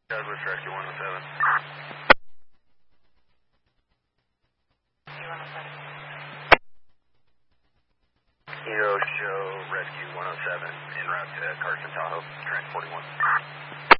Douglas Rescue 107. Kilo Show Rescue 107 en route to Carson Tahoe, Trent 41.